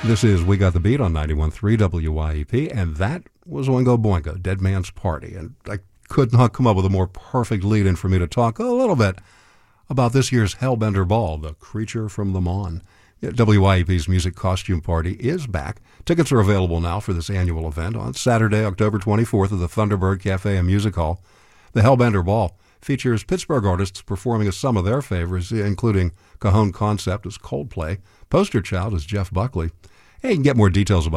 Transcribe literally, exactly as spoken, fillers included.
This is We Got the Beat on ninety-one point three W Y E P, and that was Oingo Boingo, Dead Man's Party. And I could not come up with a more perfect lead-in for me to talk a little bit about this year's Hellbender Ball, the creature from the Mon. W Y E P's Music Costume Party is back. Tickets are available now for this annual event on Saturday, October twenty-fourth at the Thunderbird Cafe and Music Hall. The Hellbender Ball features Pittsburgh artists performing as some of their favorites, including Cajon Concept as Coldplay, Poster Child as Jeff Buckley. Hey, you can get more details about